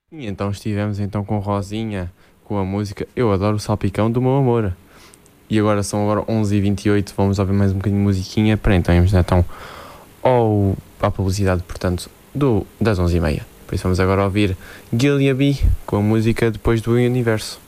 E então estivemos então com Rosinha, com a música Eu Adoro o Salpicão do Meu Amor. E agora são agora 11h28, vamos ouvir mais um bocadinho de musiquinha para então irmos então à publicidade, portanto, das 11h30. Por isso vamos agora ouvir Gilead com a música Depois do Universo.